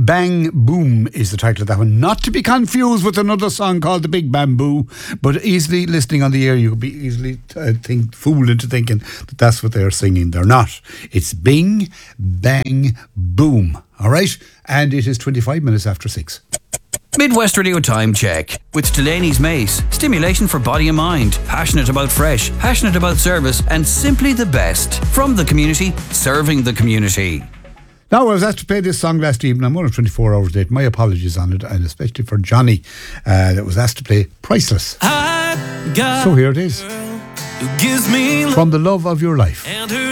Bang Boom is the title of that one. Not to be confused with another song called The Big Bamboo, but easily listening on the air, you could be easily fooled into thinking that that's what they're singing. They're not. It's Bing Bang Boom. All right? And it is 25 minutes after 6. Midwest Radio Time Check with Delaney's Mace. Stimulation for body and mind. Passionate about fresh, passionate about service, and simply the best. From the community, serving the community. Now, I was asked to play this song last evening. I'm only 24 hours late. My apologies on it, and especially for Johnny, that was asked to play Priceless. So here it is. From the love of your life.